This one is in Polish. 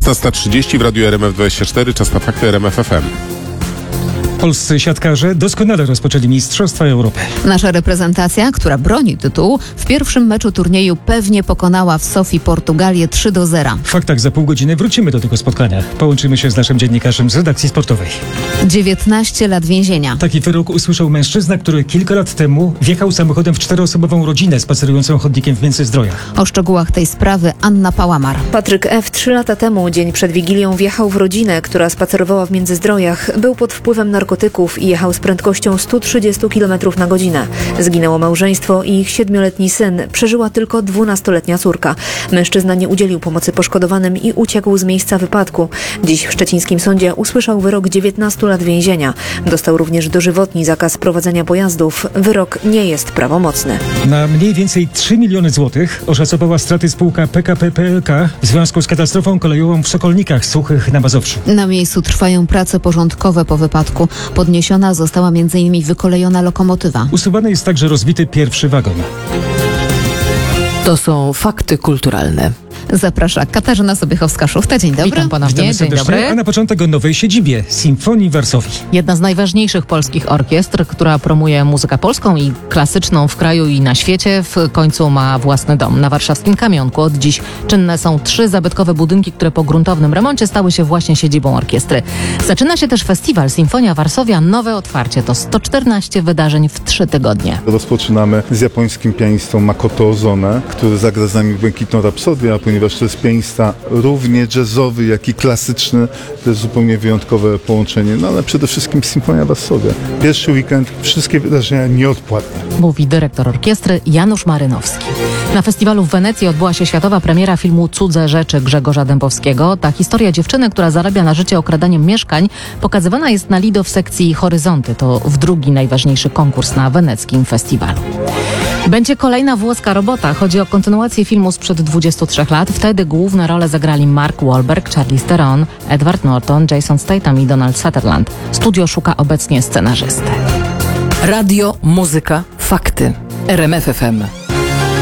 16:30 w Radiu RMF24, czas na fakty RMF FM. Polscy siatkarze doskonale rozpoczęli Mistrzostwa Europy. Nasza reprezentacja, która broni tytułu, w pierwszym meczu turnieju pewnie pokonała w Sofii Portugalię 3-0. W faktach za pół godziny wrócimy do tego spotkania. Połączymy się z naszym dziennikarzem z redakcji sportowej. 19 lat więzienia. Taki wyrok usłyszał mężczyzna, który kilka lat temu wjechał samochodem w 4-osobową rodzinę spacerującą chodnikiem w Międzyzdrojach. O szczegółach tej sprawy Anna Pałamar. Patryk F. 3 lata temu, dzień przed Wigilią, wjechał w rodzinę, która spacerowała w Międzyzdrojach. Był pod wpływem narkotyków i jechał z prędkością 130 km na godzinę. Zginęło małżeństwo i ich 7-letni syn. Przeżyła tylko 12-letnia córka. Mężczyzna nie udzielił pomocy poszkodowanym i uciekł z miejsca wypadku. Dziś w szczecińskim sądzie usłyszał wyrok 19 lat więzienia. Dostał również dożywotni zakaz prowadzenia pojazdów. Wyrok nie jest prawomocny. Na mniej więcej 3 miliony złotych oszacowała straty spółka PKP PLK w związku z katastrofą kolejową w Sokolnikach Suchych na Mazowszu. Na miejscu trwają prace porządkowe po wypadku. Podniesiona została m.in. wykolejona lokomotywa. Usuwany jest także rozbity pierwszy wagon. To są fakty kulturalne. Zaprasza Katarzyna Sobiechowska-Szuchta. Dzień dobry. Witam ponownie. Witamy Dzień serdecznie. dobry. A na początek o nowej siedzibie Sinfonii Varsovii. Jedna z najważniejszych polskich orkiestr, która promuje muzykę polską i klasyczną w kraju i na świecie, w końcu ma własny dom. Na warszawskim Kamionku od dziś czynne są 3 zabytkowe budynki, które po gruntownym remoncie stały się właśnie siedzibą orkiestry. Zaczyna się też festiwal Sinfonia Varsovia Nowe Otwarcie. To 114 wydarzeń w 3 tygodnie. Rozpoczynamy z japońskim pianistą Makoto Ozone, który zagra z nami Błękitną Rapsodię, a ponieważ to jest pianista równie jazzowy, jak i klasyczny, to jest zupełnie wyjątkowe połączenie, no ale przede wszystkim Sinfonia Varsovia. Pierwszy weekend, wszystkie wydarzenia nieodpłatnie. Mówi dyrektor orkiestry Janusz Marynowski. Na festiwalu w Wenecji odbyła się światowa premiera filmu Cudze rzeczy Grzegorza Dębowskiego. Ta historia dziewczyny, która zarabia na życie okradaniem mieszkań, pokazywana jest na Lido w sekcji Horyzonty. To w drugi najważniejszy konkurs na weneckim festiwalu. Będzie kolejna włoska robota. Chodzi o kontynuację filmu sprzed 23 lat. Wtedy główne role zagrali Mark Wahlberg, Charlize Theron, Edward Norton, Jason Statham i Donald Sutherland. Studio szuka obecnie scenarzysty. Radio, muzyka, fakty. RMF FM.